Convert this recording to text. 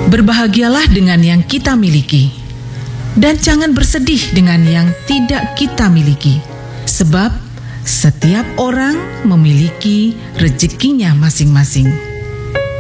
Berbahagialah dengan yang kita miliki, dan jangan bersedih dengan yang tidak kita miliki, sebab setiap orang memiliki rezekinya masing-masing.